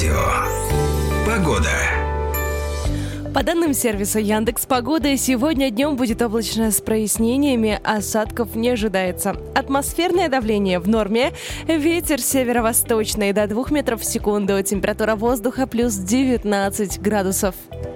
Радио. Погода. По данным сервиса Яндекс.Погода, сегодня днем будет облачно с прояснениями, осадков не ожидается. Атмосферное давление в норме, ветер северо-восточный до 2 метров в секунду, температура воздуха плюс 19 градусов.